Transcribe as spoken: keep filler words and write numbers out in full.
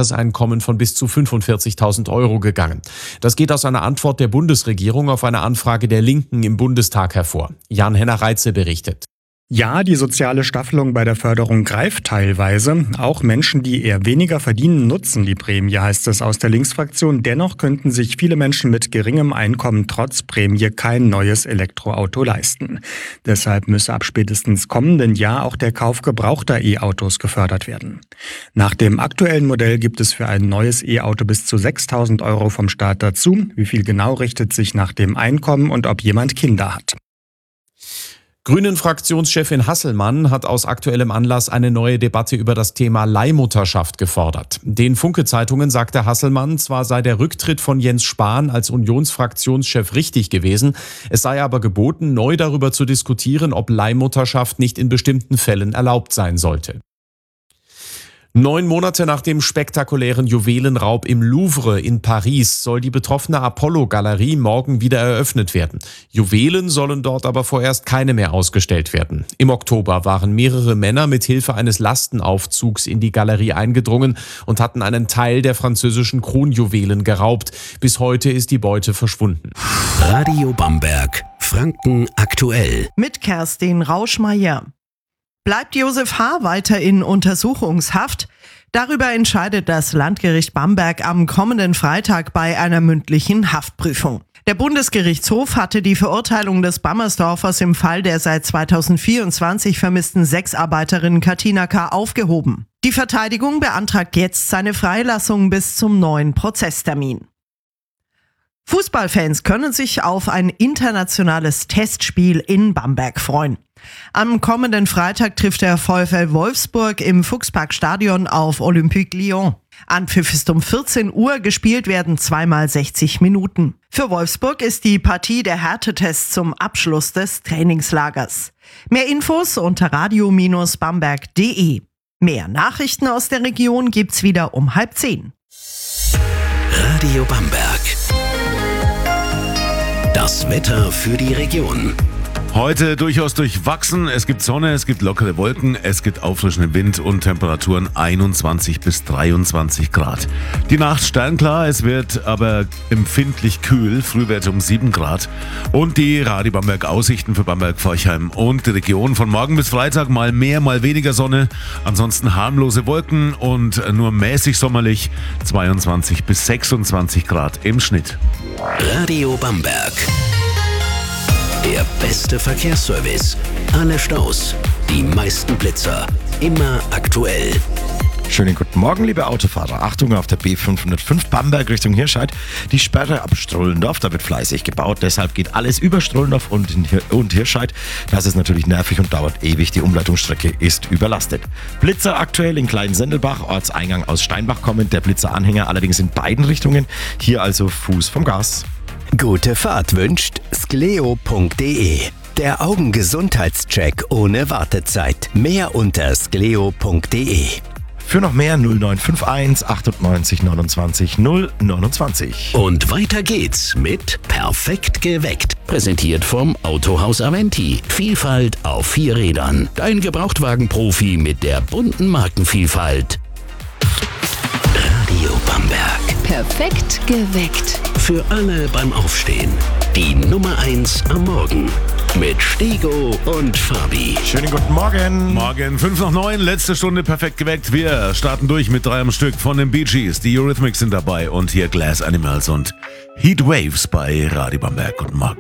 Jahreseinkommen von bis zu fünfundvierzigtausend Euro gegangen. Das geht aus einer Antwort der Bundesregierung auf eine Anfrage der Linken im Bundestag hervor. Jan-Henner Reitze berichtet. Ja, die soziale Staffelung bei der Förderung greift teilweise. Auch Menschen, die eher weniger verdienen, nutzen die Prämie, heißt es aus der Linksfraktion. Dennoch könnten sich viele Menschen mit geringem Einkommen trotz Prämie kein neues Elektroauto leisten. Deshalb müsse ab spätestens kommenden Jahr auch der Kauf gebrauchter E-Autos gefördert werden. Nach dem aktuellen Modell gibt es für ein neues E-Auto bis zu sechstausend Euro vom Staat dazu. Wie viel genau, richtet sich nach dem Einkommen und ob jemand Kinder hat. Grünen-Fraktionschefin Hasselmann hat aus aktuellem Anlass eine neue Debatte über das Thema Leihmutterschaft gefordert. Den Funke-Zeitungen sagte Hasselmann, zwar sei der Rücktritt von Jens Spahn als Unionsfraktionschef richtig gewesen, es sei aber geboten, neu darüber zu diskutieren, ob Leihmutterschaft nicht in bestimmten Fällen erlaubt sein sollte. Neun Monate nach dem spektakulären Juwelenraub im Louvre in Paris soll die betroffene Apollo-Galerie morgen wieder eröffnet werden. Juwelen sollen dort aber vorerst keine mehr ausgestellt werden. Im Oktober waren mehrere Männer mit Hilfe eines Lastenaufzugs in die Galerie eingedrungen und hatten einen Teil der französischen Kronjuwelen geraubt. Bis heute ist die Beute verschwunden. Radio Bamberg, Franken aktuell. Mit Kerstin Rauschmeier. Bleibt Josef H. weiter in Untersuchungshaft? Darüber entscheidet das Landgericht Bamberg am kommenden Freitag bei einer mündlichen Haftprüfung. Der Bundesgerichtshof hatte die Verurteilung des Bammersdorfers im Fall der seit zweitausendvierundzwanzig vermissten Sexarbeiterin Katina K. aufgehoben. Die Verteidigung beantragt jetzt seine Freilassung bis zum neuen Prozesstermin. Fußballfans können sich auf ein internationales Testspiel in Bamberg freuen. Am kommenden Freitag trifft der VfL Wolfsburg im Fuchsparkstadion auf Olympique Lyon. Anpfiff ist um vierzehn Uhr, gespielt werden zweimal sechzig Minuten. Für Wolfsburg ist die Partie der Härtetest zum Abschluss des Trainingslagers. Mehr Infos unter radio Bindestrich bamberg punkt de. Mehr Nachrichten aus der Region gibt's wieder um halb zehn. Radio Bamberg. Das Wetter für die Region. Heute durchaus durchwachsen. Es gibt Sonne, es gibt lockere Wolken, es gibt auffrischenden Wind und Temperaturen einundzwanzig bis dreiundzwanzig Grad. Die Nacht sternklar, es wird aber empfindlich kühl, Frühwerte um sieben Grad. Und die Radio Bamberg Aussichten für Bamberg, Forchheim und die Region. Von morgen bis Freitag mal mehr, mal weniger Sonne. Ansonsten harmlose Wolken und nur mäßig sommerlich, zweiundzwanzig bis sechsundzwanzig Grad im Schnitt. Radio Bamberg. Der beste Verkehrsservice. Alle Staus, die meisten Blitzer, immer aktuell. Schönen guten Morgen, liebe Autofahrer. Achtung auf der B fünfhundertfünf Bamberg Richtung Hirscheid. Die Sperre ab Strullendorf, da wird fleißig gebaut. Deshalb geht alles über Strullendorf und, und Hirscheid. Das ist natürlich nervig und dauert ewig. Die Umleitungsstrecke ist überlastet. Blitzer aktuell in Kleinsendelbach, Ortseingang aus Steinbach kommend. Der Blitzeranhänger allerdings in beiden Richtungen. Hier also Fuß vom Gas. Gute Fahrt wünscht skleo punkt de. Der Augengesundheitscheck ohne Wartezeit. Mehr unter skleo punkt de. Für noch mehr null neun fünf eins achtundneunzig neunundzwanzig null neunundzwanzig. Und weiter geht's mit Perfekt geweckt. Präsentiert vom Autohaus Aventi. Vielfalt auf vier Rädern. Dein Gebrauchtwagenprofi mit der bunten Markenvielfalt. Radio Bamberg. Perfekt geweckt. Für alle beim Aufstehen. Die Nummer eins am Morgen. Mit Stego und Fabi. Schönen guten Morgen. Morgen fünf nach neun, letzte Stunde perfekt geweckt. Wir starten durch mit drei am Stück von den Bee Gees. Die Eurythmics sind dabei und hier Glass Animals und Heat Waves bei Radio Bamberg. Guten Morgen.